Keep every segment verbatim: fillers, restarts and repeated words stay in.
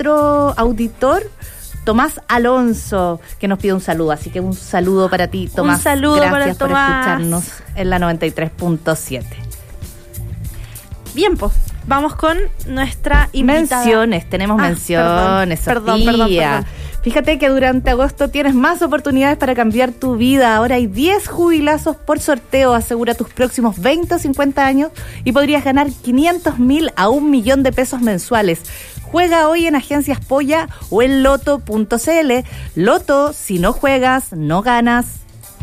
nuestro auditor Tomás Alonso, que nos pide un saludo. Así que un saludo para ti, Tomás. Un saludo Gracias para por Tomás. escucharnos en la noventa y tres punto siete. Bien, pues, vamos con nuestra invitada. Menciones, tenemos ah, menciones, perdón, Sofía. perdón, perdón, perdón. Fíjate que durante agosto tienes más oportunidades para cambiar tu vida. Ahora hay diez jubilazos por sorteo. Asegura tus próximos veinte o cincuenta años y podrías ganar quinientos mil a un millón de pesos mensuales. Juega hoy en Agencias Polla o en loto punto c l. Loto, si no juegas, no ganas.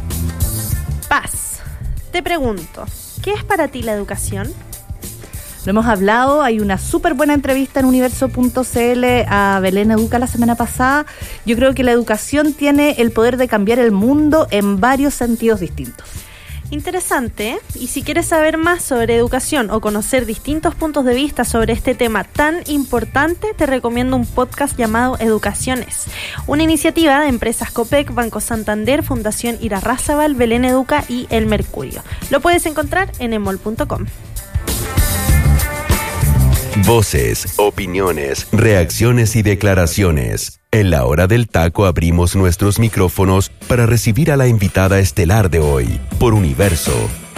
Paz, te pregunto, ¿qué es para ti la educación? Lo hemos hablado, hay una súper buena entrevista en universo punto c l a Belén Educa la semana pasada. Yo creo que la educación tiene el poder de cambiar el mundo en varios sentidos distintos. Interesante, ¿eh? Y si quieres saber más sobre educación o conocer distintos puntos de vista sobre este tema tan importante, te recomiendo un podcast llamado Educaciones, una iniciativa de empresas Copec, Banco Santander, Fundación Irarrázaval, Belén Educa y El Mercurio. Lo puedes encontrar en emol punto com. Voces, opiniones, reacciones y declaraciones. En la hora del taco abrimos nuestros micrófonos para recibir a la invitada estelar de hoy, por Universo.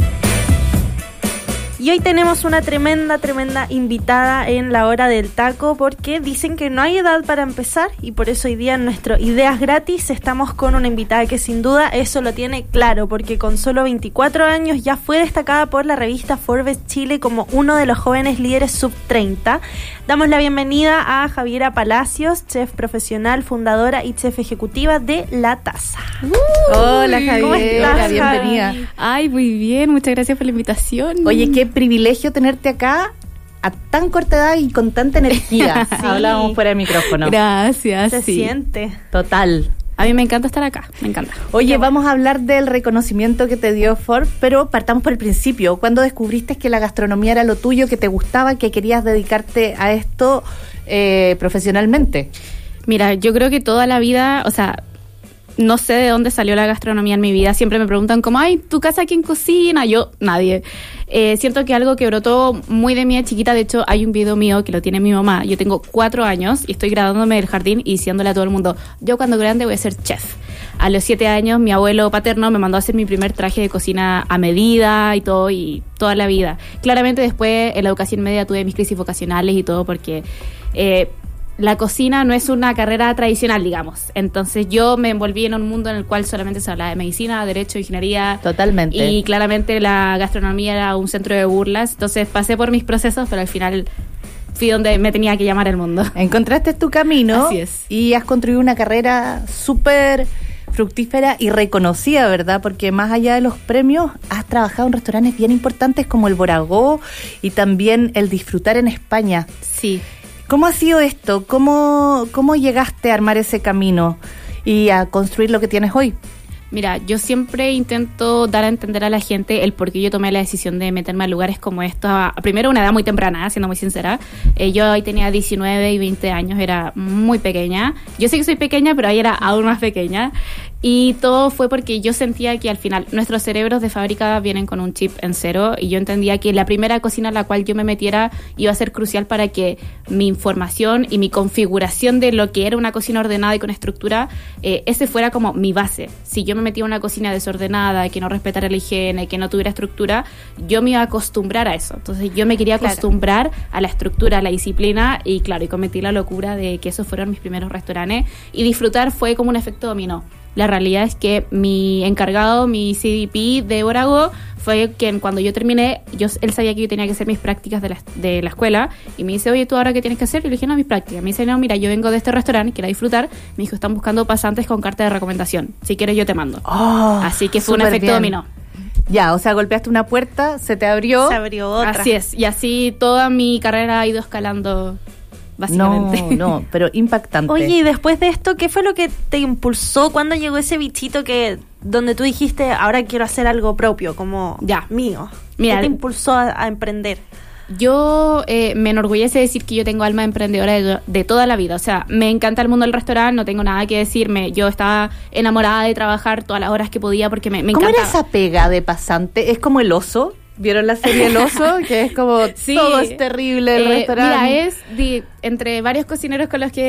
Y hoy tenemos una tremenda, tremenda invitada en la hora del taco, porque dicen que no hay edad para empezar, y por eso hoy día en nuestro Ideas Gratis estamos con una invitada que sin duda eso lo tiene claro, porque con solo veinticuatro años ya fue destacada por la revista Forbes Chile como uno de los jóvenes líderes sub treinta. Damos la bienvenida a Javiera Palacios, chef profesional, fundadora y chef ejecutiva de La Taza. Uh, Hola Javiera, ¿cómo estás, bienvenida. Javi? Ay, muy bien, muchas gracias por la invitación. Oye, qué privilegio tenerte acá a tan corta edad y con tanta energía. Sí. Hablábamos fuera del micrófono. Gracias. Se sí. siente. Total. A mí me encanta estar acá, me encanta. Oye, vamos a hablar del reconocimiento que te dio Forbes, pero partamos por el principio. ¿Cuándo descubriste que la gastronomía era lo tuyo, que te gustaba, que querías dedicarte a esto eh, profesionalmente? Mira, yo creo que toda la vida, o sea, no sé de dónde salió la gastronomía en mi vida. Siempre me preguntan como, ay, ¿tu casa quién cocina? Yo, nadie. Eh, siento que algo que brotó muy de mí de chiquita. De hecho, hay un video mío que lo tiene mi mamá. Yo tengo cuatro años y estoy graduándome del jardín y diciéndole a todo el mundo, yo cuando grande voy a ser chef. A los siete años, mi abuelo paterno me mandó a hacer mi primer traje de cocina a medida y todo, y toda la vida. Claramente después, en la educación media, tuve mis crisis vocacionales y todo, porque Eh, la cocina no es una carrera tradicional, digamos. Entonces yo me envolví en un mundo en el cual solamente se hablaba de medicina, derecho, ingeniería. Totalmente. Y claramente la gastronomía era un centro de burlas. Entonces pasé por mis procesos, pero al final fui donde me tenía que llamar el mundo. Encontraste tu camino. Así es. Y has construido una carrera súper fructífera y reconocida, ¿verdad? Porque más allá de los premios, has trabajado en restaurantes bien importantes como el Boragó y también el Disfrutar en España. Sí. ¿Cómo ha sido esto? ¿Cómo, cómo llegaste a armar ese camino y a construir lo que tienes hoy? Mira, yo siempre intento dar a entender a la gente el por qué yo tomé la decisión de meterme a lugares como estos. A, primero, a una edad muy temprana, siendo muy sincera. Eh, yo ahí tenía diecinueve y veinte años, era muy pequeña. Yo sé que soy pequeña, pero ahí era aún más pequeña. Y todo fue porque yo sentía que al final nuestros cerebros de fábrica vienen con un chip en cero, y yo entendía que la primera cocina a la cual yo me metiera iba a ser crucial para que mi información y mi configuración de lo que era una cocina ordenada y con estructura, eh, ese fuera como mi base. Si yo me metía en una cocina desordenada, que no respetara la higiene, que no tuviera estructura, yo me iba a acostumbrar a eso. Entonces yo me quería acostumbrar claro. a la estructura, a la disciplina, y claro, y cometí la locura de que esos fueron mis primeros restaurantes, y Disfrutar fue como un efecto dominó. La realidad es que mi encargado, mi C D P de Boragó, fue quien cuando yo terminé, yo, él sabía que yo tenía que hacer mis prácticas de la, de la escuela, y me dice, oye, ¿tú ahora qué tienes que hacer? Y le dije, no, mis prácticas. Me dice, no, mira, yo vengo de este restaurante, quiero Disfrutar. Me dijo, están buscando pasantes con carta de recomendación. Si quieres, yo te mando. Oh, así que fue un efecto bien. dominó. Ya, o sea, golpeaste una puerta, se te abrió. Se abrió otra. Así es, y así toda mi carrera ha ido escalando. Básicamente. No, no, pero impactante. Oye, y después de esto, ¿qué fue lo que te impulsó? ¿Cuándo llegó ese bichito que donde tú dijiste, ahora quiero hacer algo propio, como ya mío? Mira, ¿qué te impulsó a, a emprender? Yo eh, me enorgullece decir que yo tengo alma emprendedora de, de toda la vida. O sea, me encanta el mundo del restaurante, no tengo nada que decirme. Yo estaba enamorada de trabajar todas las horas que podía porque me, me ¿Cómo encanta. era esa pega de pasante? ¿Es como El Oso? ¿Vieron la serie El Oso? Que es como, sí, todo es terrible el eh, restaurante. Mira, es de, entre varios cocineros con los que